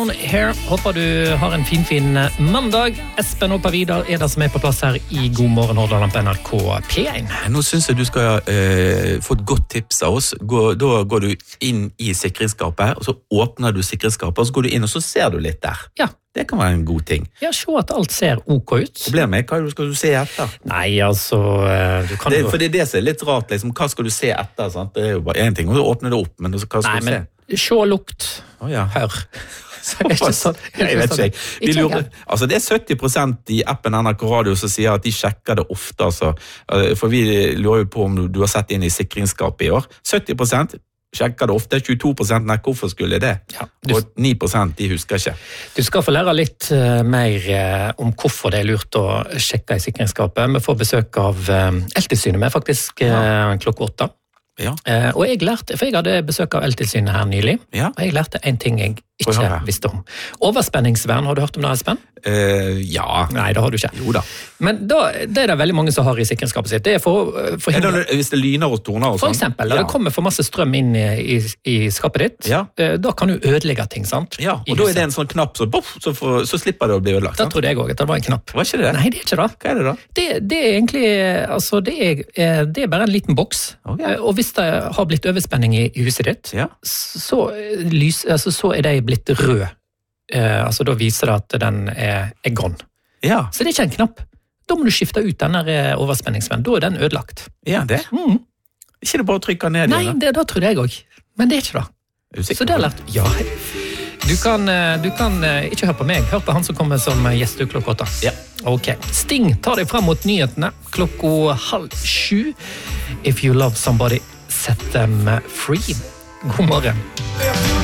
Down Here. Håper du har en fin mandag. Espen og Vidar det som på plass her I God morgen Hordaland på NRK P1. Nå synes jeg du skal få et godt tips av oss. Da går du inn I sikringsskapet, og så åpner du sikringsskapet, og så går du inn, og så ser du litt der. Ja. Det kan være en god ting. Ja, se at alt ser ok ut. Problemet hva skal du se etter? Nei, altså... Du kan for det det som litt rart, liksom. Hva skal du se etter? Sant? Det jo bare en ting, og så åpner det opp, men hva skal du se? Se lukt. Ja. Hør. Ikke sånn. Jeg vet ikke. Altså, det 70% I appen NRK Radio som sier at de sjekker det ofte. Altså. For vi lurer jo på om du har sett inn I sikringsskapet I år. 70% sjekker det ofte, 22% nei, hvorfor skulle det? Ja, og 9% de husker ikke. Du skal få lære litt mer om hvorfor det lurt å sjekke I sikringsskapet. Vi får besøk av Eltilsynet med faktisk klokka 8. Ja. Og jeg lærte, for jeg hadde besøk av Eltilsynet her nylig, og jeg lærte en ting jeg ikke visste om. Overspenningsvern, har du hørt om det, Espen? Ja. Nei, det har du ikke. Jo da. Men da, det det veldig mange som har I sikringsskapet sitt. Det for hvis det lyner og toner og sånn. For eksempel, da det kommer for masse strøm inn I skapet ditt, da kan du ødelegge ting, sant? Ja, og da det en sånn knapp, så slipper det å bli ødelagt. Da trodde jeg også at det var en knapp. Var ikke det? Nei, det ikke det. Hva det da? Det egentlig, altså, det bare en liten boks. Okay. Og hvis det har blitt overspenning I huset ditt, så det blitt rød. Altså da viser det at den gone. Ja. Så det ikke en knapp. Da må du skifte ut denne overspenningsvenn. Da den ødelagt. Ja, det? Ikke det bare å trykke ned? Nei, det trodde jeg også. Men det ikke det. Så det har lært. Ja. Du kan ikke høre på meg. Hør på han som kommer som gjest klokka 8. Ja. Ok. Sting tar deg frem mot nyhetene klokka 6:30. If you love somebody, set them free. God morgen.